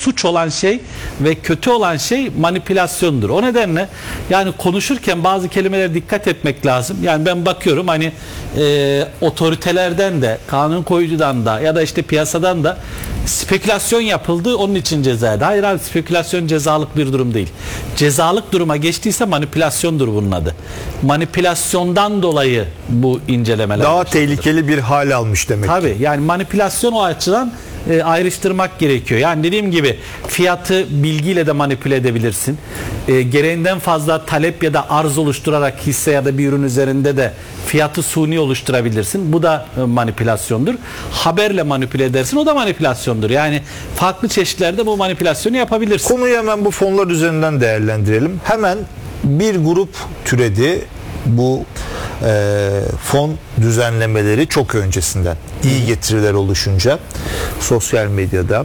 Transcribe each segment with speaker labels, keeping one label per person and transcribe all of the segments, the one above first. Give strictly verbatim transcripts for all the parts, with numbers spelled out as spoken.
Speaker 1: suç olan şey ve kötü olan şey manipülasyondur. O nedenle yani konuşurken bazı kelimelere dikkat etmek lazım. Yani ben bakıyorum hani e, otoritelerden de, kanun koyucudan da ya da işte piyasadan da spekülasyon yapıldı, onun için cezaydı. Hayır abi, spekülasyon cezalık bir durum değil. Cezalık duruma geçtiyse manipülasyondur bunun adı. Manipülasyondan dolayı bu incelemeler
Speaker 2: daha
Speaker 1: başladı.
Speaker 2: tehlikeli bir hal almış demek.
Speaker 1: Tabii yani manipülasyon o açıdan e, ayrıştırmak gerekiyor. Yani dediğim gibi fiyatı bilgiyle de manipüle edebilirsin. E, gereğinden fazla talep ya da arz oluşturarak hisse ya da bir ürün üzerinde de fiyatı suni oluşturabilirsin. Bu da e, manipülasyondur. Haberle manipüle edersin. O da manipülasyondur. Yani farklı çeşitlerde bu manipülasyonu yapabilirsin.
Speaker 2: Konuyu hemen bu fonlar üzerinden değerlendirelim. Hemen bir grup türedi bu e, fon düzenlemeleri çok öncesinden. İyi getiriler oluşunca sosyal medyada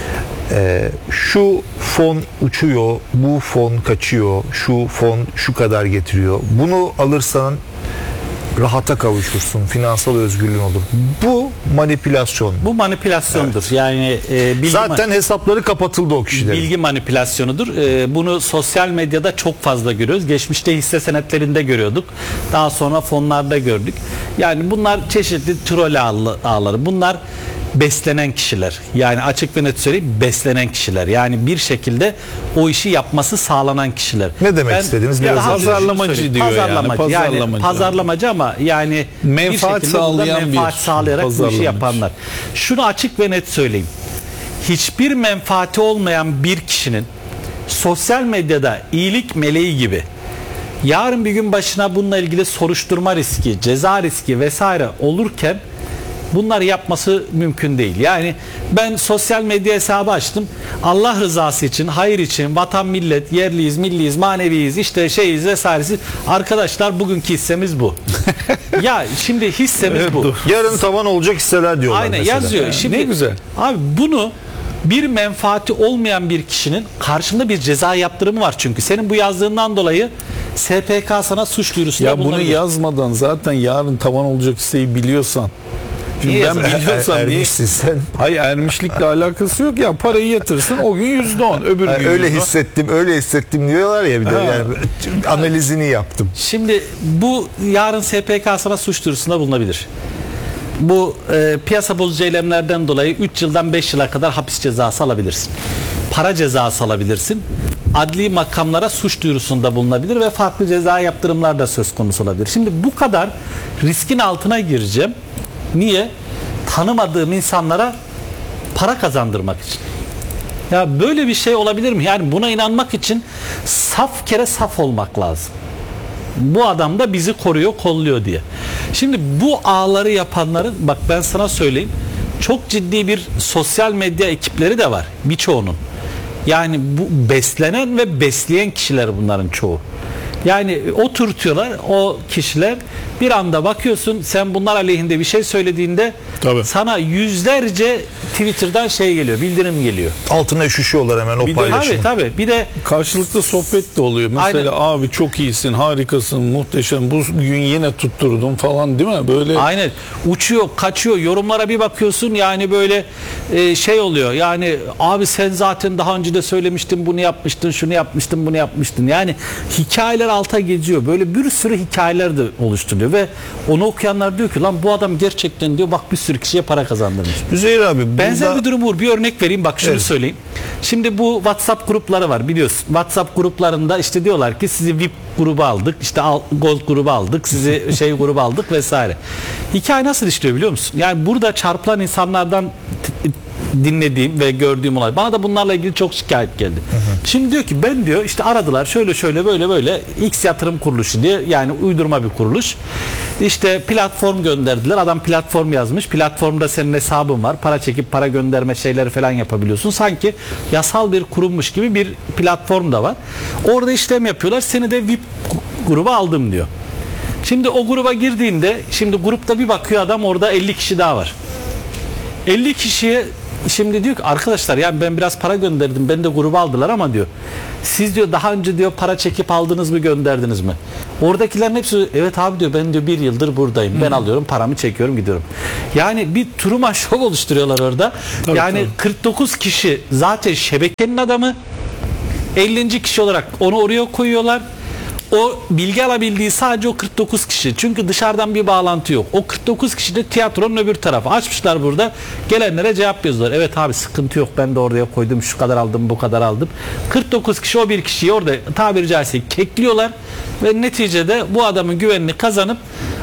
Speaker 2: e, şu fon uçuyor, bu fon kaçıyor, şu fon şu kadar getiriyor. Bunu alırsan rahata kavuşursun, finansal özgürlüğün olur. Bu manipülasyon.
Speaker 1: Bu manipülasyondur. Evet. Yani e, bilgi
Speaker 2: zaten hesapları kapatıldı o kişilerin.
Speaker 1: Bilgi manipülasyonudur. E, bunu sosyal medyada çok fazla görüyoruz. Geçmişte hisse senetlerinde görüyorduk. Daha sonra fonlarda gördük. Yani bunlar çeşitli troll ağları. Bunlar beslenen kişiler. Yani açık ve net söyleyeyim, beslenen kişiler. Yani bir şekilde o işi yapması sağlanan kişiler.
Speaker 2: Ne demek ben, istediğiniz? Biraz
Speaker 3: pazarlamacı diyor
Speaker 1: pazarlamacı.
Speaker 3: yani.
Speaker 1: Pazarlamacı. Yani pazarlamacı ama yani
Speaker 3: menfaat
Speaker 1: bir
Speaker 3: sağlayan
Speaker 1: menfaat
Speaker 3: bir
Speaker 1: sağlayarak bu işi yapanlar. Şunu açık ve net söyleyeyim. Hiçbir menfaati olmayan bir kişinin sosyal medyada iyilik meleği gibi yarın bir gün başına bununla ilgili soruşturma riski, ceza riski vesaire olurken bunlar yapması mümkün değil. Yani ben sosyal medya hesabı açtım. Allah rızası için, hayır için, vatan millet, yerliyiz, milliyiz, maneviyiz, işte şeyiz vesairesi. Arkadaşlar bugünkü hissemiz bu. Ya şimdi hissemiz evet, bu. Dur.
Speaker 2: Yarın tavan olacak hisseler diyorlar.
Speaker 1: Aynen
Speaker 2: mesela.
Speaker 1: yazıyor. Şimdi,
Speaker 3: ne güzel.
Speaker 1: Abi bunu bir menfaati olmayan bir kişinin karşında bir ceza yaptırımı var çünkü. Senin bu yazdığından dolayı S P K sana suç duyurusunda
Speaker 3: ya
Speaker 1: bulunabilir.
Speaker 3: Bunu yazmadan zaten yarın tavan olacak hisseyi biliyorsan. Şimdi ben biliyorsam
Speaker 2: er, ermişsin sen.
Speaker 3: Hayır, ermişlikle alakası yok ya, parayı yatırsın o gün yüzde on, öbür
Speaker 2: yani
Speaker 3: gün
Speaker 2: öyle
Speaker 3: yüzde on.
Speaker 2: hissettim öyle hissettim diyorlar ya bir de ha. Yani analizini yaptım.
Speaker 1: Şimdi bu yarın S P K sana suç duyurusunda bulunabilir. Bu e, piyasa bozucu eylemlerden dolayı üç yıldan beş yıla kadar hapis cezası alabilirsin. Para cezası alabilirsin. Adli makamlara suç duyurusunda bulunabilir ve farklı ceza yaptırımlar da söz konusu olabilir. Şimdi bu kadar riskin altına gireceğim. Niye? Tanımadığım insanlara para kazandırmak için. Ya böyle bir şey olabilir mi? Yani buna inanmak için saf kere saf olmak lazım. Bu adam da bizi koruyor, kolluyor diye. Şimdi bu ağları yapanların, bak ben sana söyleyeyim, çok ciddi bir sosyal medya ekipleri de var birçoğunun. Yani bu beslenen ve besleyen kişiler bunların çoğu. Yani oturtuyorlar o kişiler, bir anda bakıyorsun sen bunlar aleyhinde bir şey söylediğinde tabii. Sana yüzlerce Twitter'dan şey geliyor, bildirim geliyor.
Speaker 2: Altına üşüşüyorlar hemen o
Speaker 3: bir
Speaker 2: paylaşım.
Speaker 1: Tabii tabii. Bir de
Speaker 3: karşılıklı sohbet de oluyor. Mesela aynen. Abi çok iyisin, harikasın, muhteşem, bu gün yine tutturdum falan, değil mi? Böyle
Speaker 1: aynen. Uçuyor, kaçıyor. Yorumlara bir bakıyorsun yani böyle e, şey oluyor. Yani abi sen zaten daha önce de söylemiştin, bunu yapmıştın, şunu yapmıştın, bunu yapmıştın. Yani hikayeler alta geziyor. Böyle bir sürü hikayeler de oluşturuyor ve onu okuyanlar diyor ki lan bu adam gerçekten diyor bak bir sürü kişiye para kazandırmış.
Speaker 2: Üzeyir abi
Speaker 1: benzer
Speaker 2: burada...
Speaker 1: bir durum var. Bir örnek vereyim, bak şunu evet. söyleyeyim. Şimdi bu WhatsApp grupları var biliyorsun. WhatsApp gruplarında işte diyorlar ki sizi V I P grubu aldık, işte Gold grubu aldık, sizi şey grubu aldık vesaire. Hikaye nasıl işliyor biliyor musun? Yani burada çarpılan insanlardan dinlediğim ve gördüğüm olay. Bana da bunlarla ilgili çok şikayet geldi. Hı hı. Şimdi diyor ki ben diyor işte aradılar şöyle şöyle böyle böyle X yatırım kuruluşu diye, yani uydurma bir kuruluş. İşte platform gönderdiler. Adam platform yazmış. Platformda senin hesabın var. Para çekip para gönderme şeyleri falan yapabiliyorsun. Sanki yasal bir kurummuş gibi bir platform da var. Orada işlem yapıyorlar. Seni de V I P gruba aldım diyor. Şimdi o gruba girdiğinde, şimdi grupta bir bakıyor adam, orada elli kişi daha var. elli kişiye şimdi diyor ki arkadaşlar yani ben biraz para gönderdim, beni de gruba aldılar ama diyor siz diyor daha önce diyor para çekip aldınız mı, gönderdiniz mi? Oradakilerin hepsi evet abi diyor, ben diyor bir yıldır buradayım, ben alıyorum paramı, çekiyorum, gidiyorum. Yani bir Truman Show oluşturuyorlar orada.
Speaker 3: Tabii,
Speaker 1: yani
Speaker 3: tabii.
Speaker 1: kırk dokuz kişi zaten şebekenin adamı, ellinci kişi olarak onu oraya koyuyorlar. O bilgi alabildiği sadece o kırk dokuz kişi. Çünkü dışarıdan bir bağlantı yok. O kırk dokuz kişi de tiyatronun öbür tarafı. Açmışlar burada. Gelenlere cevap yazıyorlar. Evet abi sıkıntı yok. Ben de oraya koydum. Şu kadar aldım, bu kadar aldım. kırk dokuz kişi o bir kişiyi orada tabiri caizse kekliyorlar. Ve neticede bu adamın güvenini kazanıp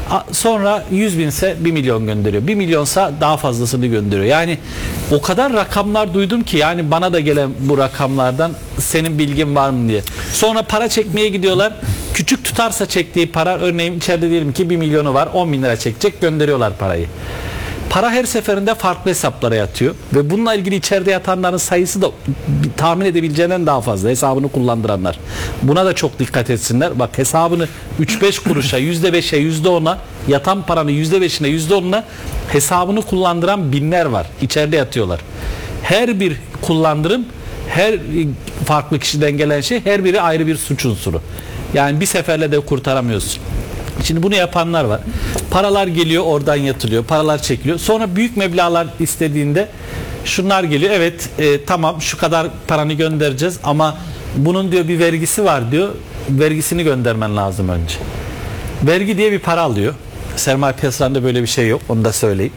Speaker 1: sonra yüz binse bir milyon gönderiyor. bir milyonsa daha fazlasını gönderiyor. Yani o kadar rakamlar duydum ki yani bana da gelen bu rakamlardan senin bilgin var mı diye. Sonra para çekmeye gidiyorlar. Küçük tutarsa çektiği para, örneğin içeride diyelim ki bir milyonu var, on bin lira çekecek, gönderiyorlar parayı. Para her seferinde farklı hesaplara yatıyor ve bununla ilgili içeride yatanların sayısı da tahmin edebileceğinden daha fazla, hesabını kullandıranlar. Buna da çok dikkat etsinler. Bak hesabını üç beş kuruşa, yüzde beşe, yüzde ona, yatan paranın yüzde beşine, yüzde onuna hesabını kullandıran binler var. İçeride yatıyorlar. Her bir kullandırım, her farklı kişiden gelen şey, her biri ayrı bir suç unsuru. Yani bir seferle de kurtaramıyorsun. Şimdi bunu yapanlar var. Paralar geliyor, oradan yatılıyor. Paralar çekiliyor. Sonra büyük meblağlar istediğinde şunlar geliyor. Evet e, tamam şu kadar paranı göndereceğiz ama bunun diyor bir vergisi var diyor. Vergisini göndermen lazım önce. Vergi diye bir para alıyor. Sermaye piyasalarında böyle bir şey yok. Onu da söyleyeyim.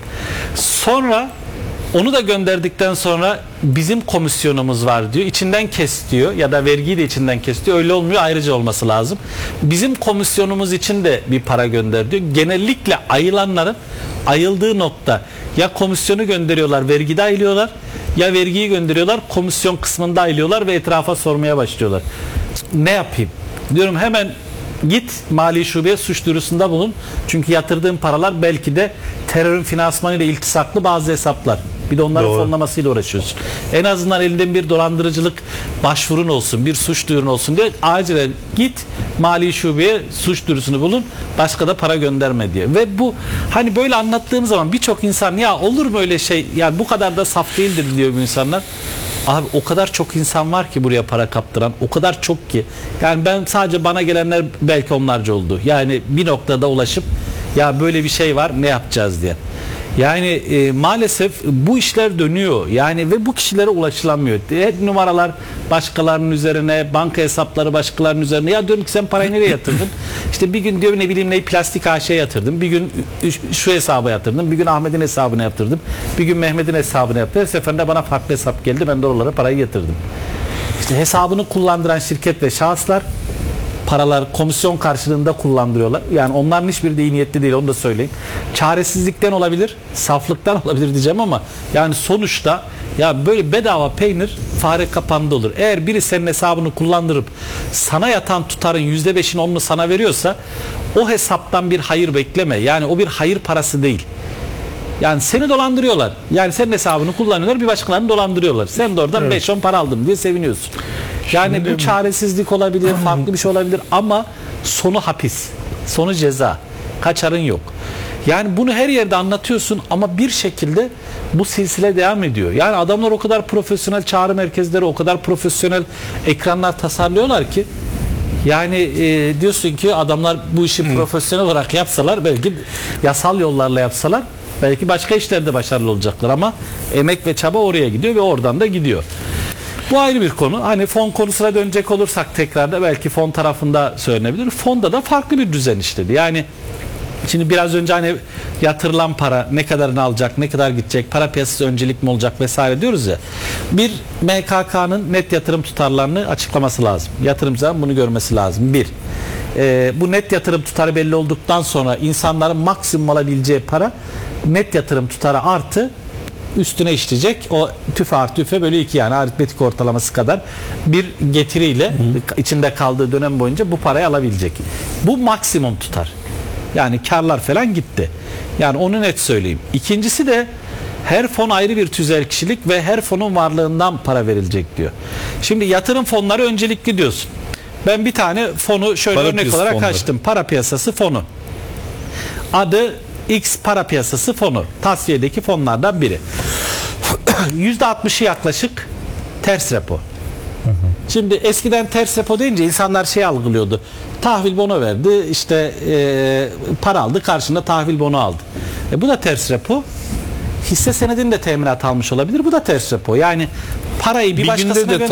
Speaker 1: Sonra onu da gönderdikten sonra bizim komisyonumuz var diyor. İçinden kes diyor ya da vergiyi de içinden kes diyor. Öyle olmuyor, ayrıca olması lazım. Bizim komisyonumuz için de bir para gönder diyor. Genellikle ayılanların ayıldığı nokta ya komisyonu gönderiyorlar, vergide ayılıyorlar, ya vergiyi gönderiyorlar, komisyon kısmında ayılıyorlar ve etrafa sormaya başlıyorlar. Ne yapayım? Diyorum hemen git mali şubeye suç duyurusunda bulun. Çünkü yatırdığın paralar belki de terörün finansmanıyla iltisaklı bazı hesaplar. Bir de onların
Speaker 2: Doğru.
Speaker 1: fonlamasıyla uğraşıyorsun. En azından elinden bir dolandırıcılık başvurun olsun, bir suç duyurun olsun diye acilen git mali şubeye suç duyurusunu bulun. Başka da para gönderme diye. Ve bu hani böyle anlattığım zaman birçok insan ya olur mu öyle şey? Yani bu kadar da saf değildir diyor bu insanlar. Abi o kadar çok insan var ki buraya para kaptıran, o kadar çok ki. Yani ben sadece bana gelenler belki onlarca oldu. Yani bir noktada ulaşıp ya böyle bir şey var, ne yapacağız diye. Yani e, maalesef bu işler dönüyor. Yani ve bu kişilere ulaşılamıyor. Hep numaralar başkalarının üzerine, banka hesapları başkalarının üzerine. Ya diyorum ki sen parayı nereye yatırdın? İşte bir gün diyor ne bileyim ne plastik A Ş'ye yatırdım. Bir gün şu hesaba yatırdım. Bir gün Ahmet'in hesabına yatırdım. Bir gün Mehmet'in hesabına yaptım. Her seferinde bana farklı hesap geldi. Ben de oralara parayı yatırdım. İşte hesabını kullandıran şirket ve şahıslar paralar komisyon karşılığında kullandırıyorlar. Yani onların hiçbiri de iyi niyetli değil, onu da söyleyeyim. Çaresizlikten olabilir, saflıktan olabilir diyeceğim ama yani sonuçta ya böyle bedava peynir fare kapağında olur. Eğer biri senin hesabını kullandırıp sana yatan tutarın yüzde beşini onunu sana veriyorsa o hesaptan bir hayır bekleme. Yani o bir hayır parası değil. Yani seni dolandırıyorlar. Yani senin hesabını kullanıyorlar, bir başkalarını dolandırıyorlar. Sen de oradan beş on para aldın diye seviniyorsun. Yani
Speaker 3: Şimdi
Speaker 1: bu çaresizlik olabilir, farklı bir şey olabilir ama sonu hapis, sonu ceza. Kaçarın yok. Yani bunu her yerde anlatıyorsun ama bir şekilde bu silsile devam ediyor. Yani adamlar o kadar profesyonel çağrı merkezleri, o kadar profesyonel ekranlar tasarlıyorlar ki yani e, diyorsun ki adamlar bu işi hmm. profesyonel olarak yapsalar, belki yasal yollarla yapsalar belki başka işlerde başarılı olacaklar ama emek ve çaba oraya gidiyor ve oradan da gidiyor. Bu ayrı bir konu. Hani fon konusuna dönecek olursak tekrar da belki fon tarafında söylenebilir. Fonda da farklı bir düzen işledi. Yani şimdi biraz önce hani yatırılan para ne kadarını alacak, ne kadar gidecek, para piyasası öncelik mi olacak vesaire diyoruz ya. Bir M K K'nın net yatırım tutarlarını açıklaması lazım. Yatırımcıların bunu görmesi lazım. Bir. Ee, bu net yatırım tutarı belli olduktan sonra insanların maksimum alabileceği para net yatırım tutarı artı üstüne işleyecek o tüfe artı tüfe bölü iki yani aritmetik ortalaması kadar bir getiriyle hı. içinde kaldığı dönem boyunca bu parayı alabilecek. Bu maksimum tutar. Yani karlar falan gitti. Yani onu net söyleyeyim. İkincisi de her fon ayrı bir tüzel kişilik ve her fonun varlığından para verilecek diyor. Şimdi yatırım fonları öncelikli diyorsun. Ben bir tane fonu şöyle para örnek olarak fonları. açtım. Para piyasası fonu. Adı X para piyasası fonu. Tasfiyedeki fonlardan biri. yüzde altmışı yaklaşık ters repo. Şimdi eskiden ters repo deyince insanlar şey algılıyordu. Tahvil bono verdi, işte e, para aldı, karşında tahvil bono aldı. E, bu da ters repo. Hisse senedini de teminat almış olabilir. Bu da ters repo. Yani parayı bir,
Speaker 3: Bir günde
Speaker 1: başkasına
Speaker 3: de
Speaker 1: gönder-